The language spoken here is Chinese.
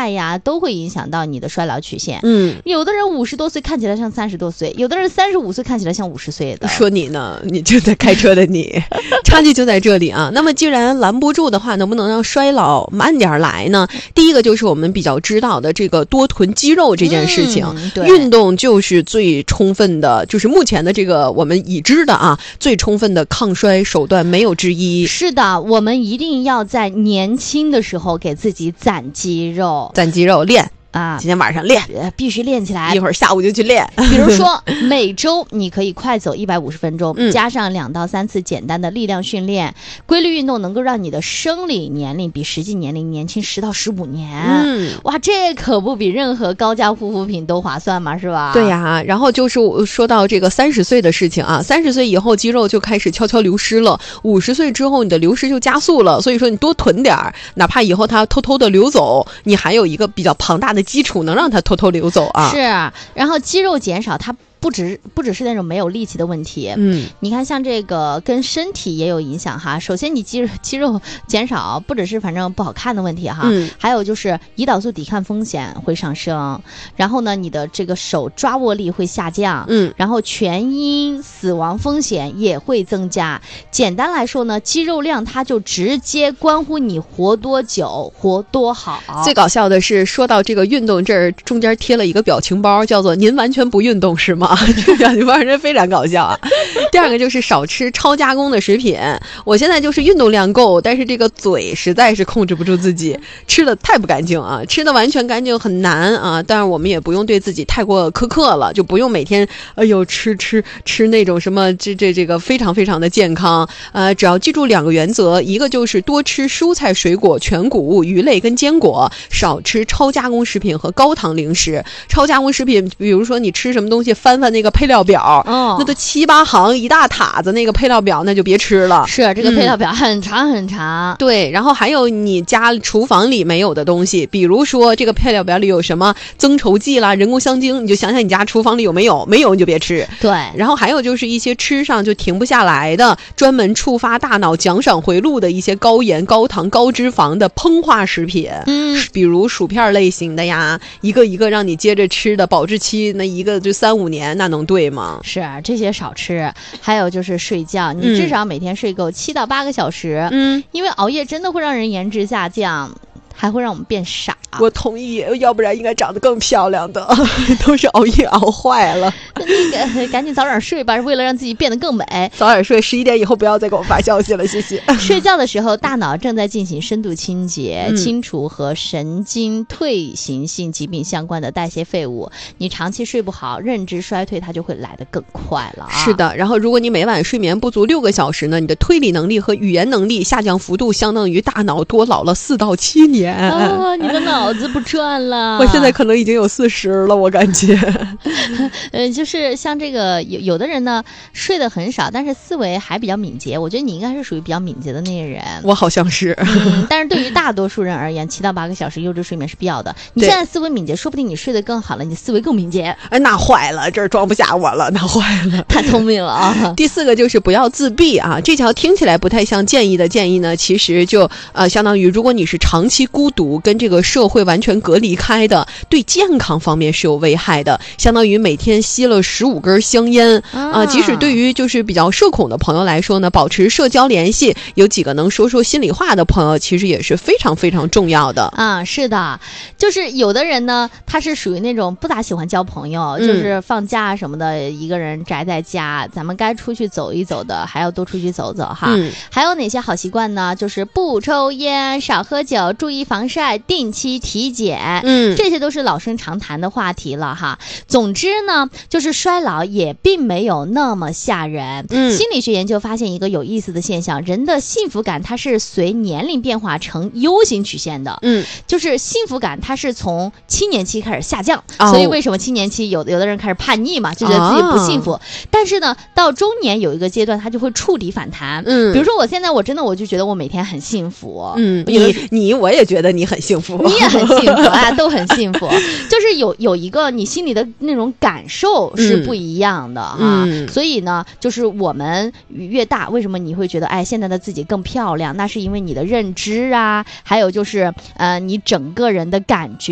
态呀，都会影响到你的衰老曲线。有的人50多岁看起来像30多岁，有的人35岁看起来像50岁的。 说你呢，你就在开车的你，差距就在这里啊。那么既然拦不住的话，能不能让衰老慢点来呢？第一个就是我们比较知道的这个多囤肌肉这件事情，运动就是最充分的，就是目前的这个我们已知的啊，最充分的抗衰手段没有之一。 是的，我们一定要在年轻的时候给自己攒肌肉， 练啊， 今天晚上练， 必须练起来， 一会儿下午就去练。 比如说每周你可以快走150分钟，加上2到3次简单的力量训练，规律运动能够让你的生理年龄比实际年龄年轻10到15年。哇，这可不比任何高价护肤品都划算嘛，是吧？ 对呀，然后就是说到这个30岁的事情啊，30岁以后肌肉就开始悄悄流失了，50岁之后你的流失就加速了，所以说你多囤点儿，哪怕以后它偷偷的流走，你还有一个比较庞大的基础能让它偷偷流走啊。 是，然后肌肉减少它不只是那种没有力气的问题，你看像这个跟身体也有影响哈。首先你肌肉减少，不只是反正不好看的问题哈，还有就是胰岛素抵抗风险会上升，然后呢你的这个手抓握力会下降，然后全因死亡风险也会增加。简单来说呢，肌肉量它就直接关乎你活多久，活多好。 最搞笑的是，说到这个运动这儿，中间贴了一个表情包，叫做您完全不运动是吗？这个表情包真非常搞笑啊。第二个就是少吃超加工的食品。我现在就是运动量够，但是这个嘴实在是控制不住自己，吃的太不干净啊，吃的完全干净很难啊。但是我们也不用对自己太过苛刻了，就不用每天吃那种什么这个非常非常的健康。只要记住2个原则，一个就是多吃蔬菜水果、全谷物、鱼类跟坚果，少吃超加工食品和高糖零食。超加工食品，比如说你吃什么东西，翻那个配料表，那都7、8行一大沓子那个配料表，那就别吃了。 是，这个配料表很长很长。 对，然后还有你家厨房里没有的东西，比如说这个配料表里有什么增稠剂啦、人工香精，你就想想你家厨房里有没有，没有你就别吃。 对， 然后还有就是一些吃上就停不下来的，专门触发大脑奖赏回路的一些高盐、高糖、高脂肪的膨化食品，比如薯片类型的呀，一个一个让你接着吃的，保质期那一个就3、5年，那能对吗？ 是，这些少吃。还有就是睡觉，你至少每天睡够7到8个小时，因为熬夜真的会让人颜值下降，还会让我们变傻。 我同意，要不然应该长得更漂亮的，都是熬夜熬坏了。 赶紧早点睡吧，为了让自己变得更美。 早点睡，11点以后不要再给我发消息了，谢谢。 睡觉的时候，大脑正在进行深度清洁，清除和神经退行性疾病相关的代谢废物。你长期睡不好，认知衰退它就会来得更快了啊。 是的，然后如果你每晚睡眠不足6个小时呢，你的推理能力和语言能力下降幅度相当于大脑多老了4到7年。 你的脑子不转了。 我现在可能已经有40了，我感觉。 就是像这个有的人呢睡得很少，但是思维还比较敏捷。我觉得你应该是属于比较敏捷的那个人。 我好像是。 但是对于大多数人而言，7到8个小时优质睡眠是必要的。你现在思维敏捷，说不定你睡得更好了，你的思维更敏捷。 那坏了，这儿装不下我了，那坏了。 太聪明了啊。 第4个就是不要自闭啊。这条听起来不太像建议的建议呢，其实就相当于如果你是长期孤独跟这个社会完全隔离开的，对健康方面是有危害的，相当于每天吸了15根香烟即使对于就是比较社恐的朋友来说呢，保持社交联系，有几个能说说心里话的朋友，其实也是非常非常重要的啊。是的，就是有的人呢，他是属于那种不咋喜欢交朋友，就是放假什么的，一个人宅在家。咱们该出去走一走的，还要多出去走走哈。还有哪些好习惯呢？就是不抽烟、少喝酒、注意防晒、定期体检，这些都是老生常谈的话题了哈。总之呢，就是衰老也并没有那么吓人。心理学研究发现一个有意思的现象，人的幸福感它是随年龄变化呈 U 型曲线的。就是幸福感它是从青年期开始下降，所以为什么青年期有的人开始叛逆嘛，就觉得自己不幸福。但是呢，到中年有一个阶段，它就会触底反弹。比如说我现在我就觉得我每天很幸福。 我也觉得你很幸福， 你也很幸福啊，都很幸福。就是有一个你心里的那种感受是不一样的啊。所以呢，就是我们越大，为什么你会觉得现在的自己更漂亮？那是因为你的认知啊，还有就是你整个人的感觉。